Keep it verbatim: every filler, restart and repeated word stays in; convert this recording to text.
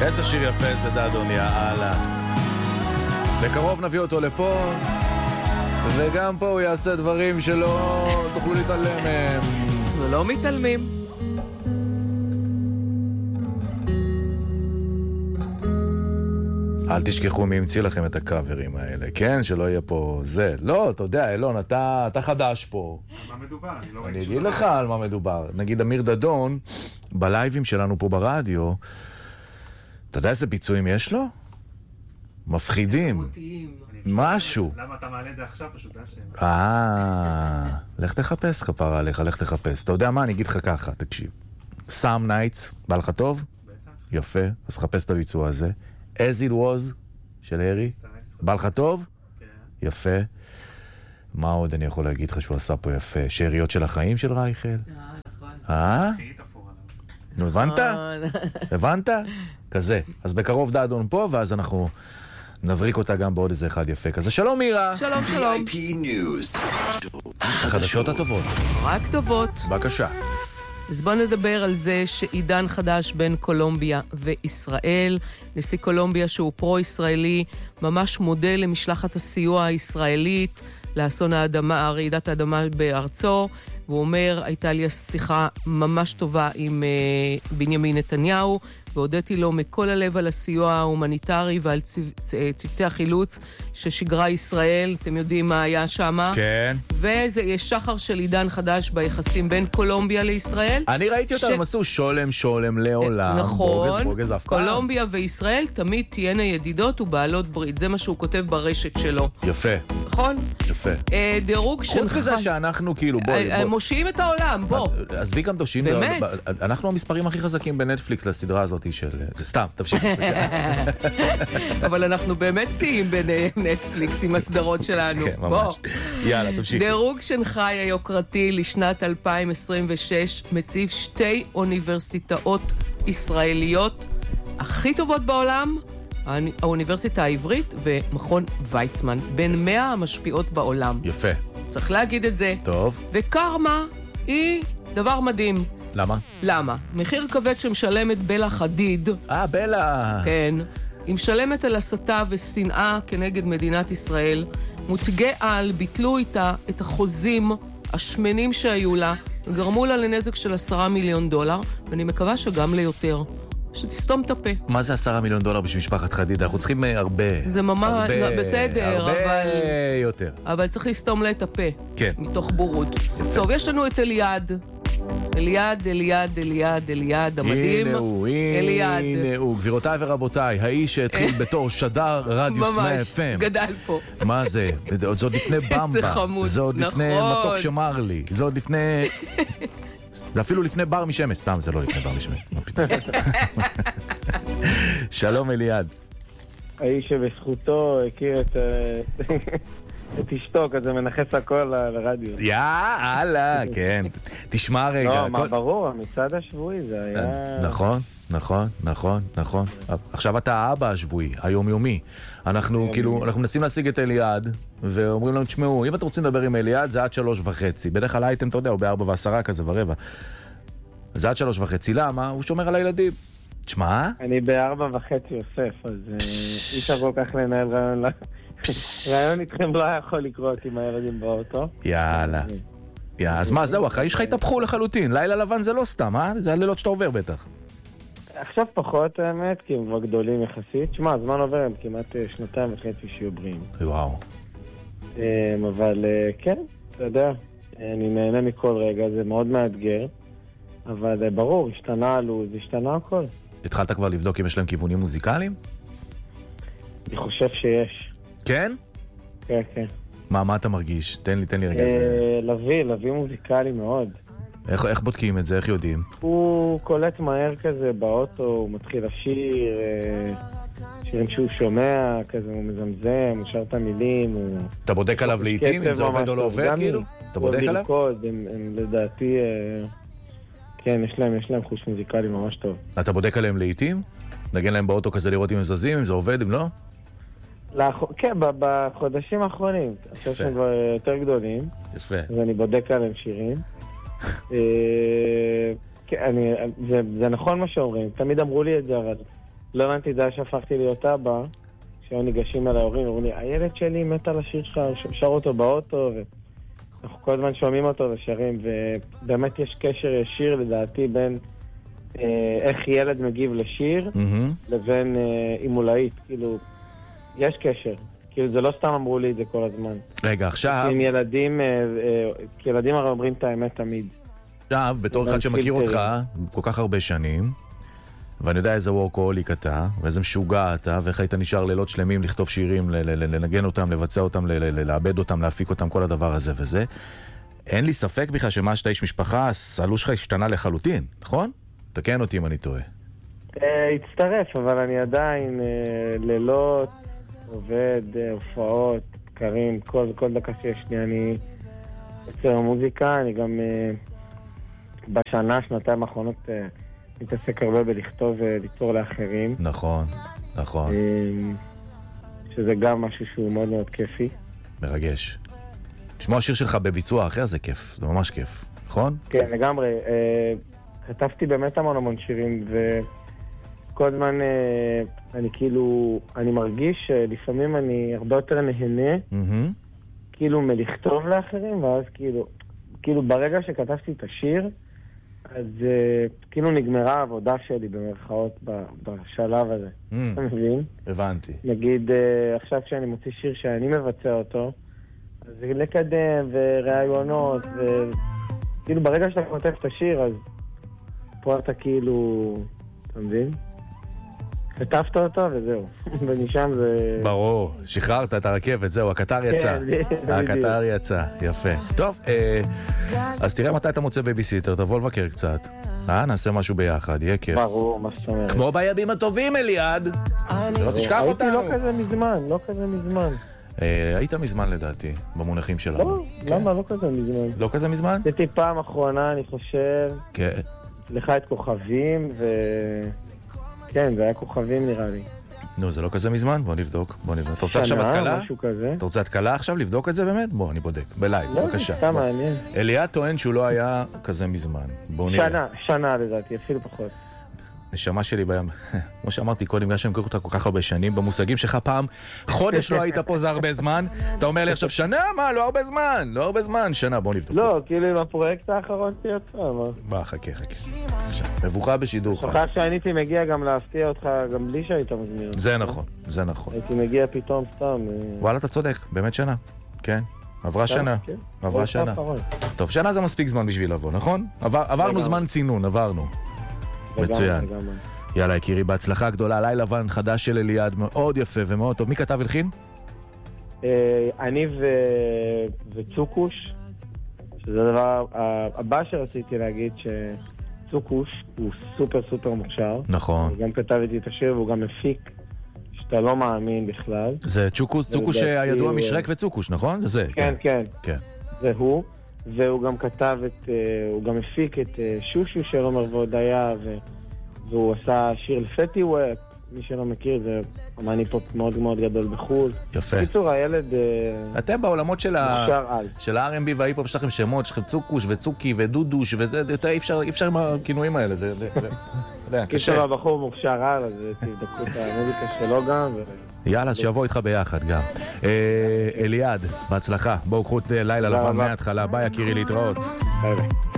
איזה שיר יפה זה דדון, יאללה. בקרוב נביא אותו לפה, וגם פה הוא יעשה דברים שלא תוכלו להתעלם מהם. ולא מתעלמים. אל תשכחו מי המציא לכם את הקאברים האלה, כן? שלא יהיה פה זה. לא, אתה יודע, אלון, אתה, אתה חדש פה. על מה מדובר? אני, לא אני אגיד לך על מה מדובר. נגיד אמיר דדון, בלייבים שלנו פה ברדיו, אתה יודע איזה ביצועים יש לו? מפחידים. משהו. למה אתה מעלה את זה עכשיו פשוט? זה השאלה. אה, לך תחפש כפרה עליך, לך תחפש. אתה יודע מה? אני אגיד לך ככה, תקשיב. Some Nights, בא לך טוב? בטח. יפה, אז חפש את הביצוע הזה. As It Was, של הרי. בא לך טוב? כן. יפה. מה עוד אני יכול להגיד לך שהוא עשה פה יפה? שאריות של החיים של רייכל? אה, נכון. אה? הכי תפור עליו. נו, הבנת? הבנת? כזה. אז בקרוב דדון פה, ואז אנחנו נבריק אותה גם בעוד איזה אחד יפה כזה. שלום מירה. שלום, שלום. וי איי פי News. החדשות הטובות. רק טובות. בבקשה. אז בואו נדבר על זה שעידן חדש בין קולומביה וישראל. נשיא קולומביה שהוא פרו-ישראלי ממש מודה למשלחת הסיוע הישראלית לאסון האדמה, רעידת האדמה בארצו, והוא אומר, הייתה לי שיחה ממש טובה עם uh, בנימין נתניהו, והודיתי לו מכל הלב על הסיוע ההומניטרי ועל צו, צוותי החילוץ ששגרה ישראל, אתם יודעים מה היה שם. כן. וזה יש שחר של עידן חדש ביחסים בין קולומביה לישראל. אני ראיתי אותם, הם עשו שולם שולם לעולם. נכון. בוגז בוגז אף פעם. קולומביה וישראל תמיד תהיינה ידידות ובעלות ברית. זה מה שהוא כותב ברשת שלו. יפה. נכון? יפה. אה, דירוג של... חוץ מזה שאנחנו כאילו, בואי, בוא. מושיעים את העולם, בוא. עזבי גם תושיעים. באמת? אנחנו המספרים הכי חזקים בנטפליקס לסדרה הזאת של... זה סתם, תמשיך. אבל אנחנו באמת ציים בנטפליקס עם הסדרות שלנו. כן, ממש. יאללה, תמשיך. דירוג שנגחאי היוקרתי לשנת אלפיים עשרים ושש מציב שתי אוניברסיטאות ישראליות הכי טובות בעולם, האוניברסיטה העברית ומכון ויצמן, בין מאה המשפיעות בעולם. יפה. צריך להגיד את זה. טוב. וקרמה היא דבר מדהים. למה? למה? מחיר כבד שמשלמת בלה חדיד. אה, בלה. כן. היא משלמת על הסתה ושנאה כנגד מדינת ישראל. מותגי על ביטלו איתה את החוזים השמנים שהיו לה, וגרמו לה לנזק של עשרה מיליון דולר, ואני מקווה שגם ליותר. שתסתום את הפה. מה זה עשרה מיליון דולר בשביל משפחת חדיד? אנחנו צריכים הרבה. זה ממש, הרבה, בסדר, הרבה אבל... יותר. אבל צריך לסתום לה את הפה. כן. מתוך בורות. יפה. טוב, יש לנו את אליעד. אליעד, אליעד, אליעד, אליעד, המדהים. הנה הוא, הנה הוא, גבירותיי ורבותיי, האיש שהתחיל בתור שדר רדיוס מאה אף אם. ממש, גדל פה. מה זה? זה עוד לפני במבה. זה חמוד, זה עוד לפני נכון. מתוק שמר לי. זה עוד לפני... זה אפילו לפני בר משמש, סתם זה לא לפני בר משמש. שלום אליעד. האיש שבזכותו הכיר את... את אשתו, כזה מנחס הכל לרדיו. יאללה, כן. תשמע רגע. לא, מה ברור, המצעד השבועי זה היה... נכון, נכון, נכון, נכון. עכשיו אתה האבא השבועי, היומיומי. אנחנו כאילו, אנחנו מנסים להשיג את אליעד, ואומרים לנו, תשמעו, אם אתם רוצים לדבר עם אליעד, זה עד שלוש וחצי. בדרך כלל הייתם, אתה יודע, הוא בארבע ועשרה כזה ורבע. זה עד שלוש וחצי. למה? הוא שומר על הילדים. תשמע? אני בארבע וחצי יוסף, אז אי אפשר כל כך לנהל רעיון לה... רעיון איתכם לא יכול לקרות עם הילדים באוטו. יאללה. אז מה, זהו, החיים שלך התהפכו לחלוטין. לילה לבן זה לא סתם, אה? זה הלילות שאתה עובר בטח. עכשיו פחות האמת, כי הם כבר גדולים יחסית. שמע, הזמן עובר הם כמעט שנתיים וחצי שיהיו בריאים. וואו. אבל כן, אתה יודע, אני נהנה מכל רגע, זה מאוד מאתגר. אבל ברור, השתנה הלו"ז, השתנה הכל. התחלת כבר לבדוק אם יש להם כיוונים מוזיקליים? אני חושב שיש. כן? כן, כן. מה, מה אתה מרגיש? תן לי, תן לי רגע זה. לוי, לוי מוזיקלי מאוד. איך, איך בודקים את זה? איך יודעים? הוא קולט מהר כזה באוטו, הוא מתחיל לשיר, שירים שהוא שומע, כזה הוא מזמזם, הוא שר את המילים. הוא... אתה בודק עליו לעתים, אם זה עובד או לא עובד, כאילו? אתה בודק עליו? לרקוד, הם, הם לדעתי, כן, יש להם, יש להם חוש מוזיקלי ממש טוב. אתה בודק עליהם לעתים? נגן להם באוטו כזה לראות אם הם זזים, אם זה עובד, אם לא? כן, בחודשים האחרונים. עכשיו שהם כבר יותר גדולים. יפה. אז אני בודק עליהם שירים. זה נכון מה שאומרים, תמיד אמרו לי את זה, אבל לא הבנתי את זה שהפכתי להיות אבא, כשהיו ניגשים על ההורים, אמרו לי, הילד שלי מת על השיר שלך, שר אותו באוטו, ואנחנו כל הזמן שומעים אותו ושרים, ובאמת יש קשר ישיר לדעתי בין אה, איך ילד מגיב לשיר, Mm-hmm. לבין אה, אימולאית, כאילו, יש קשר. כאילו, זה לא סתם אמרו לי את זה כל הזמן. רגע, עכשיו... עם ילדים, אה, אה, כי ילדים הרי אומרים את האמת תמיד. עכשיו, בתור אחד שמכיר אותך כל כך הרבה שנים, ואני יודע איזה וורקהוליק אתה, ואיזה משוגע אתה, ואיך היית נשאר לילות שלמים לכתוב שירים, לנגן אותם, לבצע אותם, לאבד אותם, להפיק אותם, כל הדבר הזה וזה. אין לי ספק בכלל שמה שאתה איש משפחה, הסלוש שלך השתנה לחלוטין, נכון? תקן אותי אם אני טועה. הצטרף, אבל אני עדיין לילות, עובד, הופעות, בקרים, כל דקה שיש לי, אני יוצר מוזיקה, אני גם בשנה, שנתיים האחרונות מתעסק הרבה בלכתוב וליצור לאחרים. נכון, נכון. שזה גם משהו שהוא מאוד מאוד כיפי. מרגש. לשמוע שיר שלך בביצוע אחר זה כיף, זה ממש כיף, נכון? כן, לגמרי. כתבתי באמת המון המון שירים, וכל הזמן אני כאילו, אני מרגיש שלפעמים אני הרבה יותר נהנה, כאילו מלכתוב לאחרים, ואז כאילו, כאילו ברגע שכתבתי את השיר, אז uh, כאילו נגמרה העבודה שלי במרכאות בשלב הזה. Mm, אתה מבין? הבנתי. נגיד, uh, עכשיו כשאני מוציא שיר שאני מבצע אותו, אז זה לקדם ורעיונות, וכאילו ברגע שאתה כותב את השיר, אז פה אתה כאילו, אתה מבין? כתבת אותו וזהו. ומשם זה... ברור, שחררת את הרכבת, זהו, הקטר יצא. כן, הקטר יצא, יפה. טוב, אז תראה מתי אתה מוצא בייביסיטר, תבוא לבקר קצת. אה, נעשה משהו ביחד, יהיה כיף. ברור, מה שאתה אומר. כמו בימים הטובים, אליעד. לא תשכח אותנו. הייתי לא כזה מזמן, לא כזה מזמן. היית מזמן לדעתי, במונחים שלנו. לא, למה? לא כזה מזמן. לא כזה מזמן? הייתי פעם אחרונה, אני חושב, כן. סליחה את כוכבים, ו... כן, זה היה כוכבים נראה לי. נו, זה לא כזה מזמן? בוא נבדוק. בוא נבדוק. אתה רוצה עכשיו התקלה? משהו כזה. אתה רוצה התקלה עכשיו לבדוק את זה באמת? בוא, אני בודק. בלייב, בבקשה. לא, סתם מעניין. אליעד טוען שהוא לא היה כזה מזמן. בוא נראה. שנה, שנה לדעתי, אפילו פחות. נשמה שלי בים. כמו שאמרתי קודם, בגלל שאני מכיר אותה כל כך הרבה שנים, במושגים שלך פעם, חודש לא היית פה זה הרבה זמן, אתה אומר לי עכשיו שנה? מה? לא הרבה זמן. לא הרבה זמן. שנה, בוא נבדוק. לא, כאילו עם הפרויקט האחרון שיצא, מה? בוא, חכה, חכה. מבוכה בשידור. שוכח שאני הייתי מגיע גם להפתיע אותך, גם בלי שהיית מזמין. זה נכון, זה נכון. הייתי מגיע פתאום סתם. וואלה, אתה צודק, באמת שנה. כן. עברה שנה. עברה שנה. טוב, שנה זה מספיק זמן בשביל לבוא, נכון? עברנו זמן צינון, עברנו. מצוין. יאללה, יקירי, בהצלחה גדולה. לילה לבן חדש של אליעד, מאוד יפה ומאוד טוב. מי כתב הלחין? אני וצוקוש, שזה הדבר הבא שרציתי להגיד, שצוקוש הוא סופר סופר מוכשר. נכון. הוא גם כתב איתי את השיר והוא גם מפיק, שאתה לא מאמין בכלל. זה צוקוש, צוקוש הידוע משרק וצוקוש, נכון? זה זה. כן, כן. כן. זה הוא. והוא גם כתב את, הוא גם הפיק את שושו של עומר והודיה, והוא עשה שיר לפטי וופ, מי שלא מכיר, זה אמן היפ-הופ מאוד מאוד גדול בחו"ל. יפה. בקיצור, הילד... אתם בעולמות של ה-אר אנד בי וההיפ-הופ שלכם שמות, שלכם צוקוש וצוקי ודודוש, אי אפשר עם הכינויים האלה, זה קשה. קיצור, הבחור מוכשר על, אז תבדקו את המוזיקה שלו גם. יאללה, שיבוא איתך ביחד גם. אליעד, בהצלחה. בואו קחו את לילה לבן מההתחלה. ביי, יקירי, להתראות. ביי ביי.